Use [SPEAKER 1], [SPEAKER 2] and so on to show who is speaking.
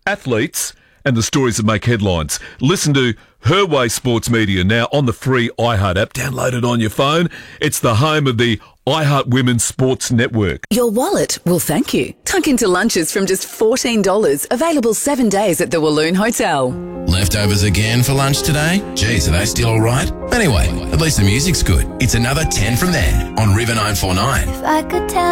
[SPEAKER 1] athletes, and the stories that make headlines. Listen to Her Way Sports Media now on the free iHeart app. Download it on your phone. It's the home of the iHeart Women's Sports Network.
[SPEAKER 2] Your wallet will thank you. Tuck into lunches from just $14. Available 7 days at the Walloon Hotel.
[SPEAKER 3] Leftovers again for lunch today? Geez, are they still all right? Anyway, at least the music's good. It's another 10 from them on River 949.
[SPEAKER 4] If I could tell